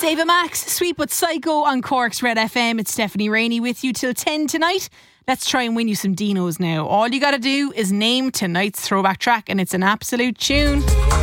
Ava Max, Sweet But Psycho on Cork's Red FM. It's Stephanie Rainey with you till 10 tonight. Let's try and win you some Dinos now. All you got to do is name tonight's throwback track and it's an absolute tune.